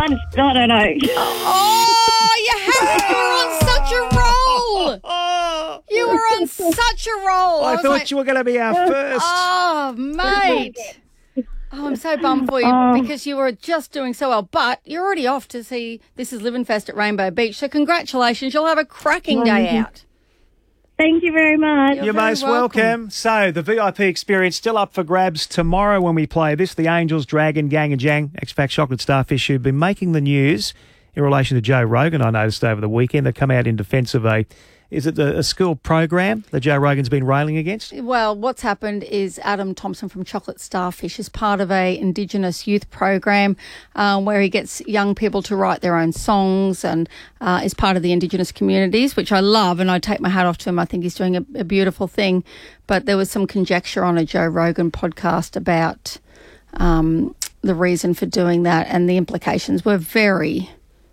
months. I don't know. Oh, you were on such a roll. You were on such a roll. I thought you were going to be our first. Oh, mate. Oh, I'm so bummed for you because you were just doing so well. But you're already off to see This Is Living Fest at Rainbow Beach. So congratulations. You'll have a cracking day out. Thank you very much. You're most welcome. So the VIP experience still up for grabs tomorrow when we play this. The Angels, Dragon, Gang and Jang, X-Pac Chocolate Starfish, who've been making the news in relation to Joe Rogan, I noticed over the weekend. They come out in defence of a school program that Joe Rogan's been railing against? Well, what's happened is Adam Thompson from Chocolate Starfish is part of a Indigenous youth program where he gets young people to write their own songs and is part of the Indigenous communities, which I love, and I take my hat off to him. I think he's doing a beautiful thing. But there was some conjecture on a Joe Rogan podcast about the reason for doing that, and the implications were very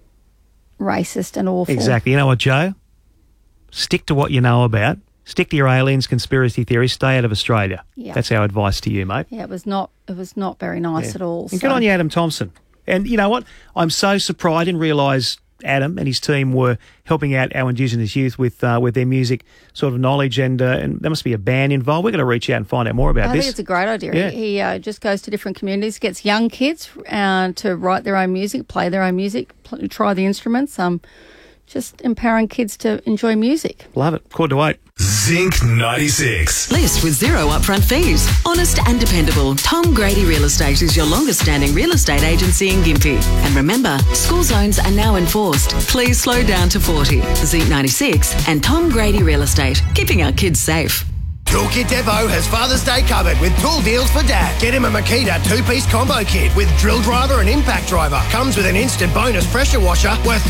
racist and awful. Exactly. You know what, Joe? Stick to what you know about. Stick to your aliens, conspiracy theories. Stay out of Australia. Yeah. That's our advice to you, mate. Yeah, it was not very nice at all. And good on you, Adam Thompson. And you know what? I'm so surprised. I didn't realise Adam and his team were helping out our Indigenous youth with their music sort of knowledge, and there must be a band involved. We've got to reach out and find out more about this. I think it's a great idea. Yeah. He just goes to different communities, gets young kids to write their own music, play their own music, try the instruments, just empowering kids to enjoy music. Love it. 7:45. Zinc 96. List with zero upfront fees. Honest and dependable. Tom Grady Real Estate is your longest standing real estate agency in Gympie. And remember, school zones are now enforced. Please slow down to 40. Zinc 96 and Tom Grady Real Estate. Keeping our kids safe. Toolkit Depot has Father's Day covered with tool deals for Dad. Get him a Makita 2-piece combo kit with drill driver and impact driver. Comes with an instant bonus pressure washer worth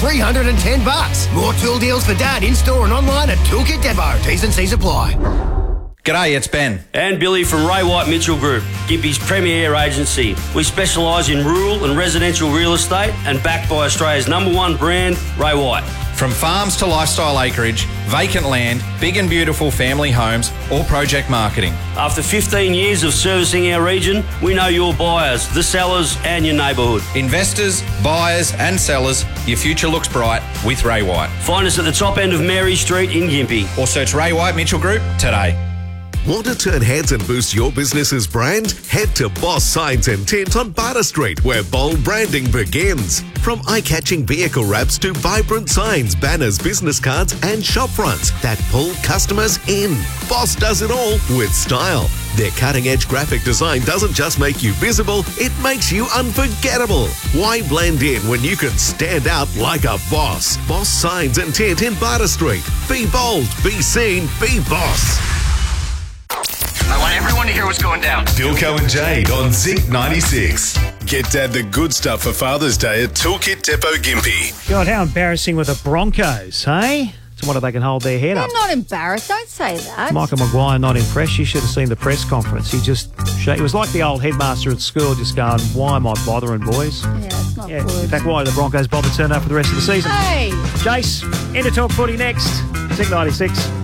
$310. More tool deals for Dad in-store and online at Toolkit Depot. T's and C's apply. G'day, it's Ben. And Billy from Ray White Mitchell Group, Gympie's premier agency. We specialise in rural and residential real estate and backed by Australia's #1 brand, Ray White. From farms to lifestyle acreage, vacant land, big and beautiful family homes, or project marketing. After 15 years of servicing our region, we know your buyers, the sellers and your neighbourhood. Investors, buyers and sellers, your future looks bright with Ray White. Find us at the top end of Mary Street in Gympie. Or search Ray White Mitchell Group today. Want to turn heads and boost your business's brand? Head to Boss Signs and Tint on Barter Street, where bold branding begins. From eye-catching vehicle wraps to vibrant signs, banners, business cards and shop fronts that pull customers in. Boss does it all with style. Their cutting-edge graphic design doesn't just make you visible, it makes you unforgettable. Why blend in when you can stand out like a boss? Boss Signs and Tint in Barter Street. Be bold, be seen, be boss. I want everyone to hear what's going down. Bilko and Jade on Zinc 96. Get Dad the good stuff for Father's Day at Toolkit Depot Gympie. God, how embarrassing with the Broncos, hey? It's wonder they can hold their head up. I'm not embarrassed. Don't say that. Michael Maguire not impressed. You should have seen the press conference. He was like the old headmaster at school, just going, "Why am I bothering, boys?" Yeah, it's not good. In fact, why do the Broncos bother turn up for the rest of the season? Hey! Jace, into Talk Footy next. Zinc 96.